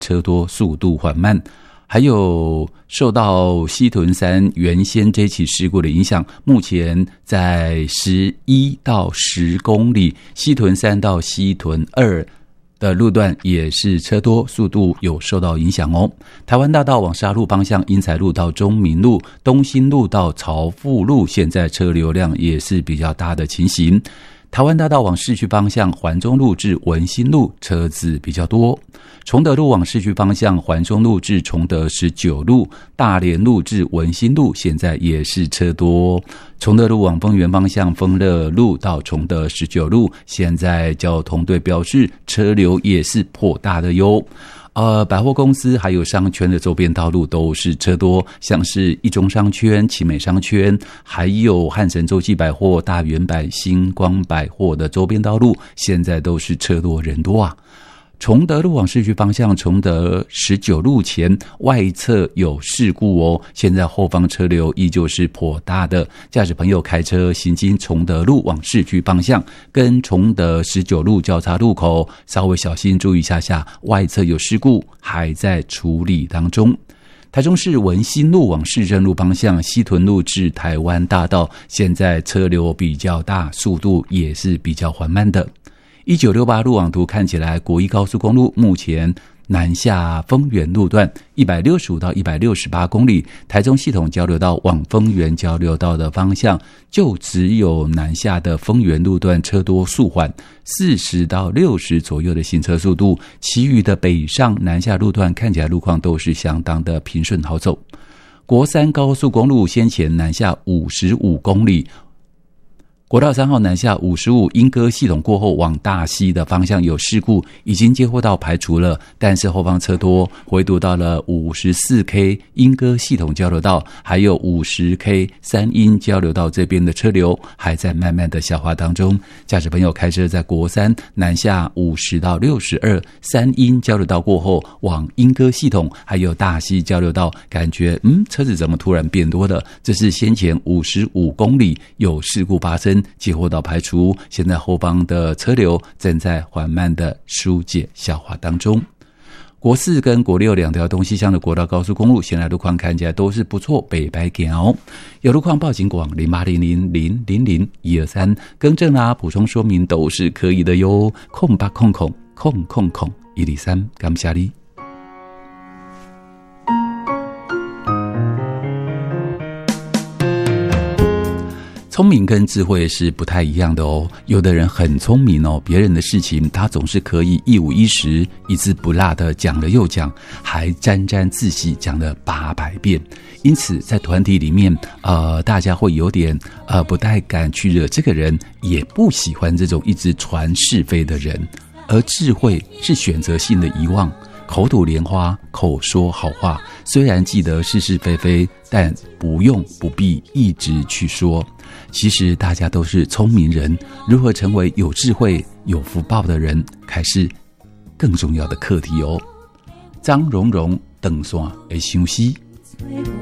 车多速度缓慢。还有受到西屯山原先这起事故的影响，目前在11到10公里西屯山到西屯2的路段也是车多，速度有受到影响哦。台湾大道往沙鹿方向，英才路到中民路、东兴路到朝富路，现在车流量也是比较大的情形。台湾大道往市区方向，环中路至文心路车子比较多。崇德路往市区方向，环中路至崇德19路、大连路至文心路现在也是车多。崇德路往丰原方向，丰乐路到崇德19路现在交通队表示车流也是颇大的哟。百货公司还有商圈的周边道路都是车多，像是一中商圈、奇美商圈，还有汉神洲际百货、大圆百、星光百货的周边道路，现在都是车多人多啊。崇德路往市区方向，崇德19路前外侧有事故哦，现在后方车流依旧是颇大的，驾驶朋友开车行经崇德路往市区方向，跟崇德19路交叉路口稍微小心注意一下，外侧有事故还在处理当中。台中市文心路往市政路方向，西屯路至台湾大道现在车流比较大，速度也是比较缓慢的。1968路网图看起来，国一高速公路目前南下丰原路段165到168公里，台中系统交流道往丰原交流道的方向，就只有南下的丰原路段车多速缓，40到60左右的行车速度，其余的北上南下路段看起来路况都是相当的平顺好走。国三高速公路先前南下55公里，国道3号南下55，莺歌系统过后往大溪的方向有事故，已经接获到排除了，但是后方车多，回堵到了54K 莺歌系统交流道，还有50K 三莺交流道这边的车流还在慢慢的消化当中。驾驶朋友开车在国三南下50到62三莺交流道过后，往莺歌系统还有大溪交流道，感觉车子怎么突然变多了？这是先前55公里有事故发生，接获到排除，现在后方的车流正在缓慢的疏解消化当中。国4跟国6两条东西向的国道高速公路，现在路况看起来都是不错，北白行有路况报警广0800000123，更正啦，补充说明都是可以的哟。0800000123，感谢你。聪明跟智慧是不太一样的哦，有的人很聪明哦，别人的事情他总是可以一五一十、一字不落的讲了又讲，还沾沾自喜讲了800遍。因此在团体里面大家会有点不太敢去惹这个人，也不喜欢这种一直传是非的人。而智慧是选择性的遗忘，口吐莲花，口说好话，虽然记得是是非非，但不必一直去说。其实大家都是聪明人，如何成为有智慧有福报的人，才是更重要的课题哦。张荣荣等线会相思。